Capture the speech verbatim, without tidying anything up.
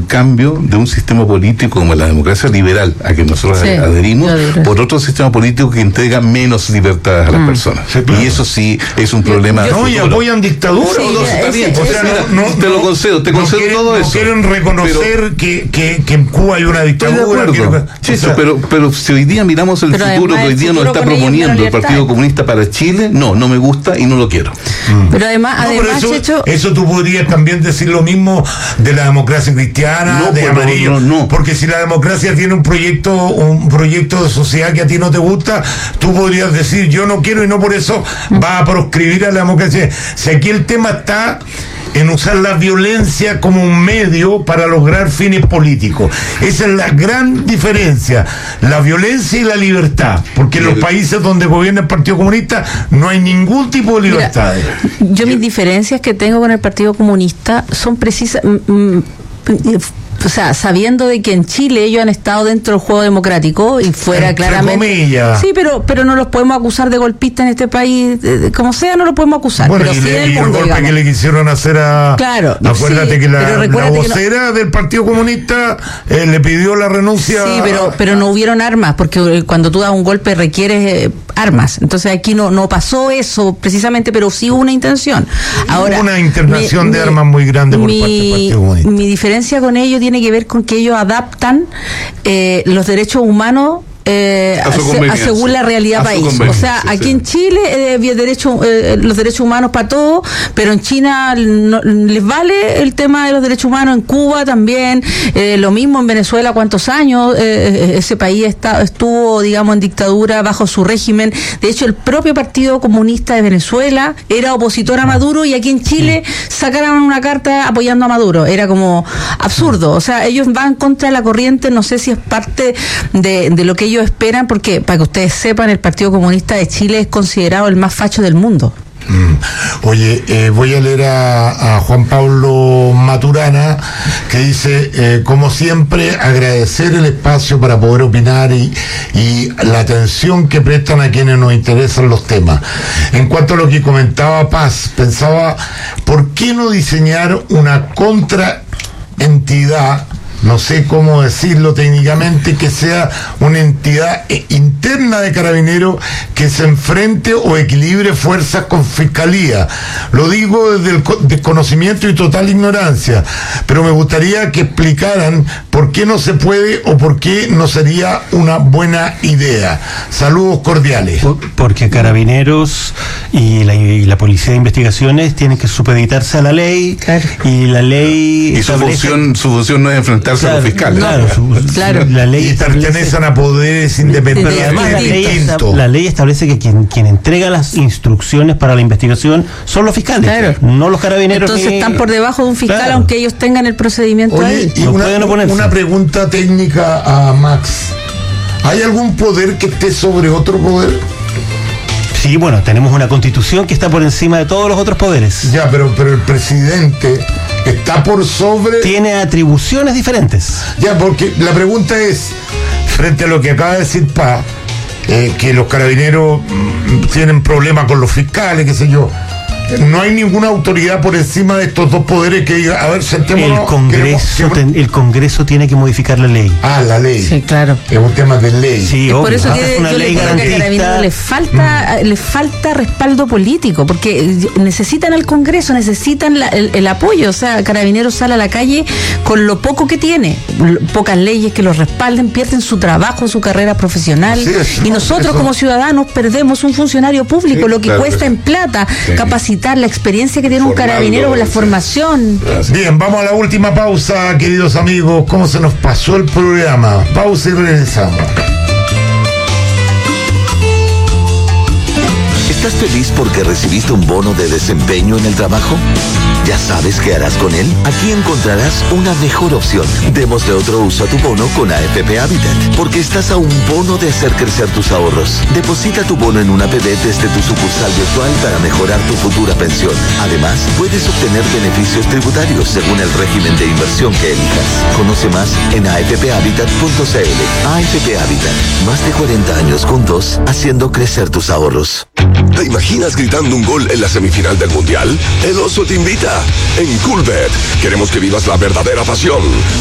el cambio de un sistema político como la democracia liberal, a que nosotros sí, adherimos, por otro sistema político que entrega menos libertades a las mm. personas. Sí, claro. Y eso sí es un problema. No, y apoyan dictaduras. Sí, no, está ese, bien. O sea, mira, no, te lo concedo, te no concedo quieren, todo no eso. Quieren reconocer pero, que, que, que en Cuba hay una dictadura. Que, sí, o sea, pero, pero si hoy día miramos el futuro que hoy día nos está proponiendo el Partido Comunista para Chile, no, no me gusta y no lo quiero. Mm. Pero además, no, además pero eso, Checho, eso tú podrías también decir lo mismo de la democracia cristiana, no, de Amarillo. No, no, no. Porque si la democracia tiene un proyecto, un proyecto de sociedad que a ti no te gusta, tú podrías decir yo no quiero y no por eso va a proscribir a la democracia. Si aquí el tema está en usar la violencia como un medio para lograr fines políticos. Esa es la gran diferencia, la violencia y la libertad, porque en los países donde gobierna el Partido Comunista no hay ningún tipo de libertad. Mira, yo mis diferencias que tengo con el Partido Comunista son precisas... Mm, o sea, sabiendo de que en Chile ellos han estado dentro del juego democrático y fuera Entre claramente... comillas. Sí, pero pero no los podemos acusar de golpistas en este país, eh, como sea, no los podemos acusar. Bueno, pero y, sí le, el y el mundo, golpe digamos. que le quisieron hacer a... Claro. Acuérdate sí, que la, la vocera que no... del Partido Comunista eh, le pidió la renuncia... Sí, pero, pero no hubieron armas, porque cuando tú das un golpe requieres eh, armas. Entonces aquí no no pasó eso precisamente, pero sí hubo una intención. Ahora, hubo una internación mi, de mi, armas muy grande por mi, parte del Partido Comunista. Mi diferencia con ellos tiene que ver con que ellos adaptan eh, los derechos humanos Eh, a a, según la realidad país. O sea, aquí sí. en Chile eh, derecho, eh, los derechos humanos para todos, pero en China no, les vale el tema de los derechos humanos, en Cuba también, eh, lo mismo en Venezuela, cuántos años eh, ese país está, estuvo, digamos, en dictadura bajo su régimen. De hecho, el propio Partido Comunista de Venezuela era opositor a Maduro y aquí en Chile sacaron una carta apoyando a Maduro. Era como absurdo. O sea, ellos van contra la corriente, no sé si es parte de, de lo que ellos ellos esperan, porque para que ustedes sepan, el Partido Comunista de Chile es considerado el más facho del mundo. Mm. Oye, eh, voy a leer a, a Juan Pablo Maturana, que dice, eh, como siempre, agradecer el espacio para poder opinar y, y la atención que prestan a quienes nos interesan los temas. En cuanto a lo que comentaba Paz, pensaba, ¿por qué no diseñar una contraentidad? No sé cómo decirlo técnicamente, que sea una entidad interna de Carabineros que se enfrente o equilibre fuerzas con Fiscalía. Lo digo desde el desconocimiento y total ignorancia, pero me gustaría que explicaran por qué no se puede o por qué no sería una buena idea. Saludos cordiales. Porque Carabineros y la, y la Policía de Investigaciones tienen que supeditarse a la ley, claro. y la ley... Y su función, su función no es enfrentar Claro, a los fiscales. Claro, su, claro. La ley y pertenecen a poderes independientes. Pero además la ley, establece, la ley establece que quien, quien entrega las instrucciones para la investigación son los fiscales, claro. no los carabineros. Entonces ni... están por debajo de un fiscal, claro. aunque ellos tengan el procedimiento. Oye, ahí. Y no una, pueden oponerse. Una pregunta técnica a Max. ¿Hay algún poder que esté sobre otro poder? Sí, bueno, tenemos una constitución que está por encima de todos los otros poderes. Ya, pero, pero el presidente está por sobre... Tiene atribuciones diferentes. Ya, porque la pregunta es, frente a lo que acaba de decir Paz, eh, que los carabineros mmm, tienen problemas con los fiscales, qué sé yo, no hay ninguna autoridad por encima de estos dos poderes que diga, a ver, sentémonos. El Congreso, queremos, queremos... el Congreso tiene que modificar la ley. Ah, la ley. Sí, claro. Es un tema de ley. Sí, es obvio. por eso ah, que es una yo ley le creo que a Carabineros les falta, mm. les falta respaldo político, porque necesitan al Congreso, necesitan la, el, el apoyo. O sea, Carabineros sale a la calle con lo poco que tiene, pocas leyes que los respalden, pierden su trabajo, su carrera profesional. Sí, eso, y nosotros eso. como ciudadanos perdemos un funcionario público, sí, lo que claro, cuesta en plata, sí. capacitar la experiencia que tiene un carabinero con la formación. Bien, vamos a la última pausa, queridos amigos. ¿Cómo se nos pasó el programa? Pausa y regresamos. ¿Estás feliz porque recibiste un bono de desempeño en el trabajo? ¿Ya sabes qué harás con él? Aquí encontrarás una mejor opción. Démosle otro uso a tu bono con A F P Habitat, porque estás a un bono de hacer crecer tus ahorros. Deposita tu bono en una A P D desde tu sucursal virtual para mejorar tu futura pensión. Además, puedes obtener beneficios tributarios según el régimen de inversión que elijas. Conoce más en a f p habitat punto c l. A F P Habitat, más de cuarenta años juntos, haciendo crecer tus ahorros. ¿Te imaginas gritando un gol en la semifinal del Mundial? El Oso te invita. En Coolbet queremos que vivas la verdadera pasión.